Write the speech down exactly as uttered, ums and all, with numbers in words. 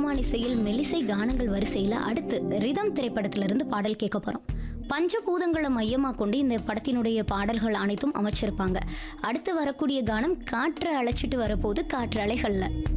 ரகுமான் இசையில் மெலிசை கானங்கள் வரிசையில் அடுத்து ரிதம் திரைப்படத்திலிருந்து பாடல் கேட்க போகிறோம். பஞ்சபூதங்களை மையமாக கொண்டு இந்த படத்தினுடைய பாடல்கள் அனைத்தும் அமைச்சிருப்பாங்க. அடுத்து வரக்கூடிய கானம் காற்று அழைச்சிட்டு வரப்போது காற்று அலைகளில்.